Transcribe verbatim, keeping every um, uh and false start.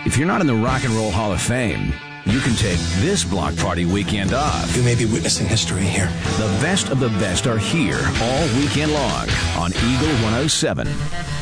If you're not in the Rock and Roll Hall of Fame, you can take this block party weekend off. You may be witnessing history here. The best of the best are here all weekend long on Eagle one oh seven.